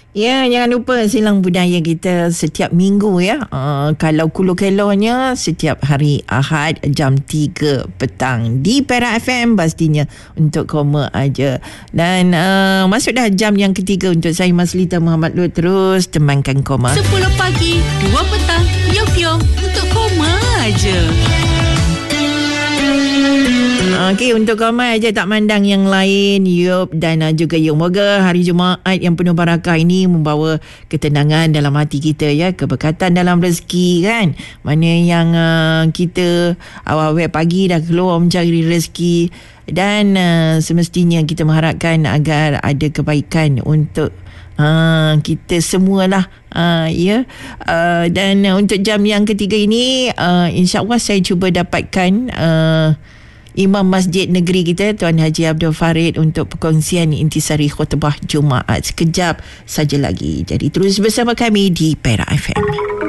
Ya, jangan lupa silang budaya kita setiap minggu ya. Kalau kelo-kelonya setiap hari Ahad jam 3 petang di Perak FM pastinya untuk koma aja. Dan masuk dah jam yang ketiga untuk saya Maslita Muhammad Lut terus temankan koma. 10 pagi, 2 petang, Yop untuk koma aja. Okey, untuk koma aja tak mandang yang lain, Yop dan juga Yung. Moga hari Jumaat yang penuh barakah ini membawa ketenangan dalam hati kita ya, keberkatan dalam rezeki kan. Mana yang kita awal-awal pagi dah keluar mencari rezeki dan semestinya kita mengharapkan agar ada kebaikan untuk kita semualah ya. Dan untuk jam yang ketiga ini insya-Allah saya cuba dapatkan Imam Masjid Negeri kita Tuan Haji Abdul Farid untuk perkongsian intisari khutbah Jumaat sekejap saja lagi. Jadi terus bersama kami di Perak FM.